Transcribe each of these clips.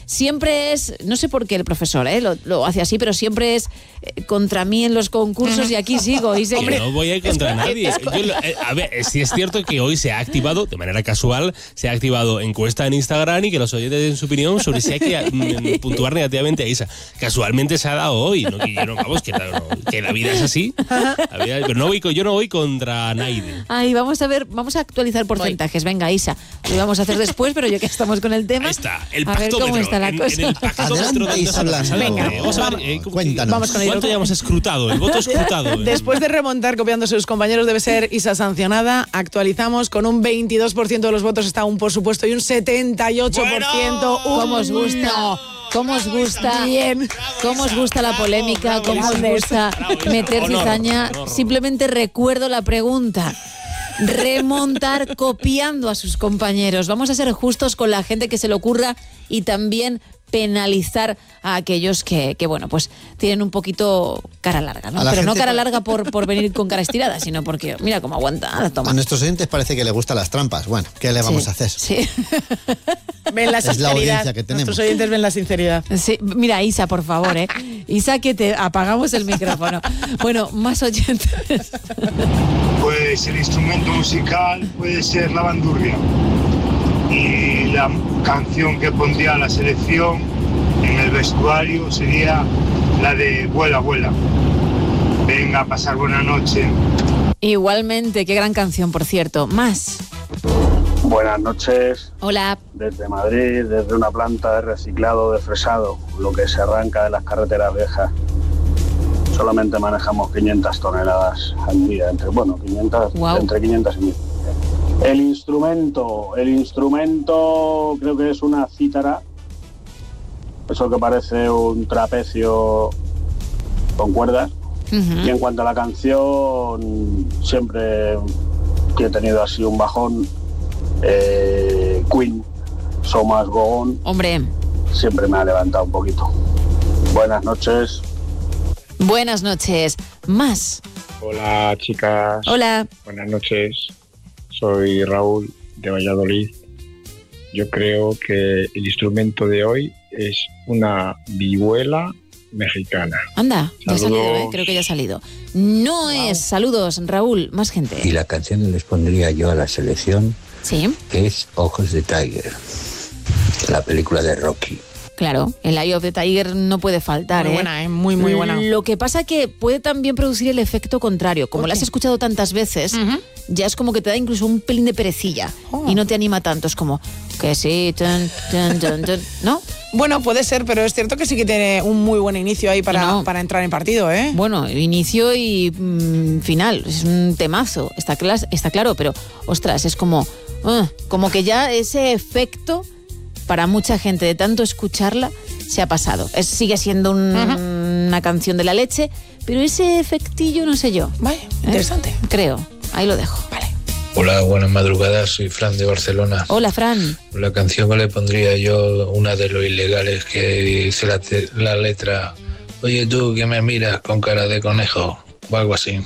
siempre es, no sé por qué el profesor lo hace así, pero siempre es contra mí en los concursos y aquí sigo. Y no voy a ir contra nadie. A ver, sí es cierto que hoy se ha activado, de manera casual, se ha activado encuesta en Instagram y que los oyentes den su opinión sobre si hay que puntuar negativamente a Isa. Casualmente se ha dado hoy, ¿no? Que yo no, vamos, que la vida es así. Pero yo no voy contra Naide. Ay, vamos a actualizar porcentajes. Venga, Isa, lo vamos a hacer después, pero ya que estamos con el tema. Ahí está, el pactómetro. A ver cómo está la cosa. En el pactómetro de Isa Blanco. Venga, vamos a ver, cuéntanos. Vamos con ¿Cuánto ya hemos escrutado? El voto escrutado. Después de remontar copiándose sus compañeros, debe ser Isa sancionada. Actualizamos con un 22% de los votos está un por supuesto y un 78%. Bueno, ¿Cómo os gusta? ¿Cómo os gusta? Bien. ¿Cómo os gusta la polémica? ¿Cómo os gusta meter cizaña? Simplemente recuerdo la pregunta. Remontar copiando a sus compañeros. Vamos a ser justos con la gente que se le ocurra y también penalizar a aquellos que bueno, pues tienen un poquito cara larga, ¿no? Pero no cara larga por venir con cara estirada, sino porque, mira cómo aguanta. Toma. A nuestros oyentes parece que les gustan las trampas. Bueno, ¿qué le vamos a hacer? Sí. Ven la sinceridad. Es la audiencia que tenemos. Nuestros oyentes ven la sinceridad. Sí, mira, Isa, por favor, Isa, que te apagamos el micrófono. Bueno, más oyentes. Pues el instrumento musical puede ser la bandurria. Y la canción que pondría la selección en el vestuario sería la de Vuela, vuela. Venga, a pasar buena noche. Igualmente, qué gran canción, por cierto. Más. Buenas noches. Hola. Desde Madrid, desde una planta de reciclado de fresado, lo que se arranca de las carreteras viejas. Solamente manejamos 500 toneladas al día, entre 500 y 1000. El instrumento creo que es una cítara, eso que parece un trapecio con cuerdas. Uh-huh. Y en cuanto a la canción, siempre que he tenido así un bajón, Queen, So Must Go On. Hombre. Siempre me ha levantado un poquito. Buenas noches. Buenas noches. Más. Hola, chicas. Hola. Buenas noches. Soy Raúl de Valladolid. Yo creo que el instrumento de hoy es una vihuela mexicana. Anda, saludos. Ya ha salido, creo que ya ha salido. No es. Saludos, Raúl. Más gente. Y la canción les pondría yo a la selección, sí, que es Ojos de Tiger, la película de Rocky. Claro, el Eye of the Tiger no puede faltar. Muy buena, muy buena. Lo que pasa que puede también producir el efecto contrario. Como la has escuchado tantas veces, ya es como que te da incluso un pelín de perecilla y no te anima tanto. Es como que sí, ¿no? Bueno, puede ser, pero es cierto que sí que tiene un muy buen inicio ahí para entrar en partido, ¿eh? Bueno, inicio y final. Es un temazo, está claro, pero ostras, es como que ya ese efecto para mucha gente de tanto escucharla se ha pasado. Sigue siendo una canción de la leche, pero ese efectillo no sé yo. Vale, interesante. Creo, ahí lo dejo. Vale. Hola, buenas madrugadas, soy Fran de Barcelona. Hola, Fran. La canción que le pondría yo, una de los ilegales que dice la letra, oye tú que me miras con cara de conejo, o algo así.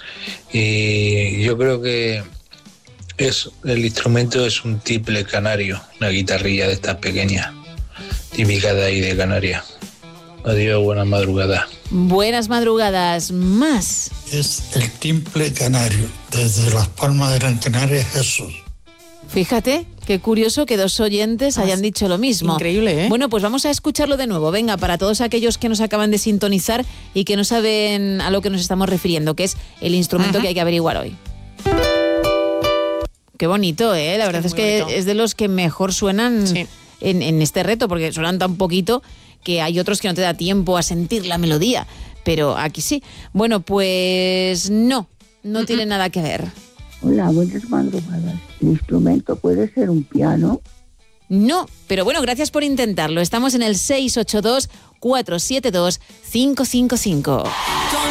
Y yo creo que el instrumento es un tiple canario, una guitarrilla de estas pequeñas, típica de ahí de Canarias. Adiós, buenas madrugadas. Buenas madrugadas. Más. Es el timple canario, desde Las Palmas de Gran Canaria, Jesús. Fíjate, qué curioso que dos oyentes hayan dicho lo mismo. Increíble, ¿eh? Bueno, pues vamos a escucharlo de nuevo. Venga, para todos aquellos que nos acaban de sintonizar y que no saben a lo que nos estamos refiriendo, que es el instrumento que hay que averiguar hoy. Qué bonito, ¿eh? La verdad es que es de los que mejor suenan en este reto, porque suenan tan poquito que hay otros que no te da tiempo a sentir la melodía. Pero aquí sí. Bueno, pues no tiene nada que ver. Hola, buenas madrugadas. ¿El instrumento puede ser un piano? No, pero bueno, gracias por intentarlo. Estamos en el 682-472-555.